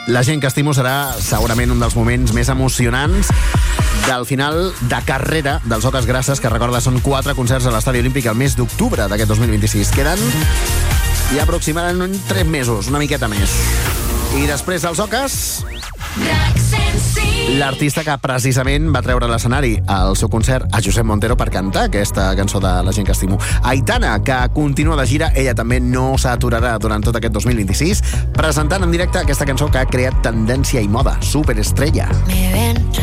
La gent que estimo serà segurament un dels moments més emocionants del final de carrera dels Oques Grasses, que recorda són 4 concerts a l'Estadi Olímpic el mes d'octubre d'aquest 2026. Queden ja aproximadament 3 mesos, una miqueta més. I després dels Oques, l'artista que precisament va treure a l'escenari al seu concert a Josep Montero per cantar aquesta cançó de La gent que estimo. Aitana, que continua de gira, ella també no s'aturarà durant tot aquest 2026, presentant en directe aquesta cançó que ha creat tendència i moda, Superestrella. Me ven